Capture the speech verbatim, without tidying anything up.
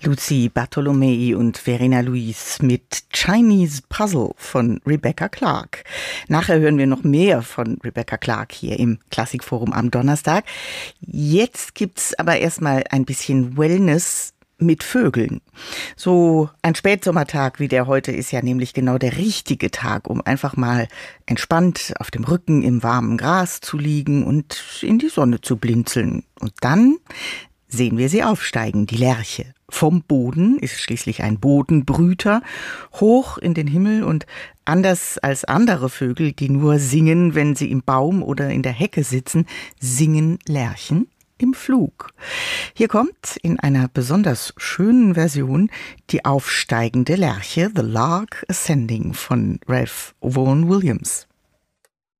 Lucy Bartolomei und Verena Luis mit Chinese Puzzle von Rebecca Clark. Nachher hören wir noch mehr von Rebecca Clark hier im Klassikforum am Donnerstag. Jetzt gibt's aber erstmal ein bisschen Wellness mit Vögeln. So ein Spätsommertag wie der heute ist ja nämlich genau der richtige Tag, um einfach mal entspannt auf dem Rücken im warmen Gras zu liegen und in die Sonne zu blinzeln. Und dann sehen wir sie aufsteigen, die Lerche. Vom Boden, ist schließlich ein Bodenbrüter, hoch in den Himmel, und anders als andere Vögel, die nur singen, wenn sie im Baum oder in der Hecke sitzen, singen Lerchen im Flug. Hier kommt in einer besonders schönen Version die aufsteigende Lerche, The Lark Ascending von Ralph Vaughan Williams.